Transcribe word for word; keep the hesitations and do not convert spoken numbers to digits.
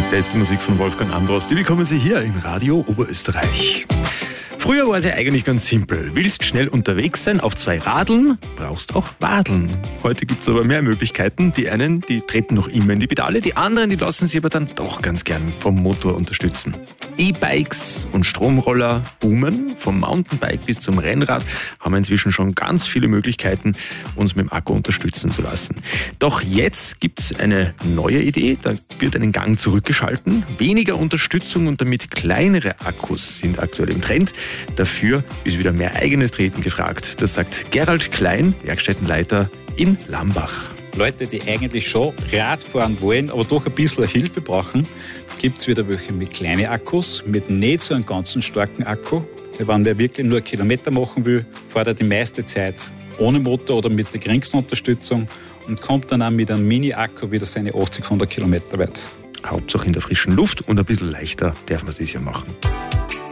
beste Musik von Wolfgang Ambros, die bekommen Sie hier in Radio Oberösterreich. Früher war es ja eigentlich ganz simpel. Willst schnell unterwegs sein auf zwei Radeln, brauchst auch Wadeln. Heute gibt es aber mehr Möglichkeiten. Die einen, die treten noch immer in die Pedale, die anderen, die lassen sich aber dann doch ganz gern vom Motor unterstützen. E-Bikes und Stromroller boomen. Vom Mountainbike bis zum Rennrad haben wir inzwischen schon ganz viele Möglichkeiten, uns mit dem Akku unterstützen zu lassen. Doch jetzt gibt es eine neue Idee. Da wird einen Gang zurückgeschalten. Weniger Unterstützung und damit kleinere Akkus sind aktuell im Trend. Dafür ist wieder mehr eigenes Treten gefragt. Das sagt Gerald Klein, Werkstättenleiter in Lambach. Leute, die eigentlich schon Rad fahren wollen, aber doch ein bisschen Hilfe brauchen, gibt es wieder welche mit kleinen Akkus, mit nicht so einem ganz starken Akku. Wenn wer wirklich nur Kilometer machen will, fährt er die meiste Zeit ohne Motor oder mit der geringsten Unterstützung und kommt dann auch mit einem Mini-Akku wieder seine achtzig, hundert Kilometer weit. Hauptsache in der frischen Luft und ein bisschen leichter darf man das ja machen.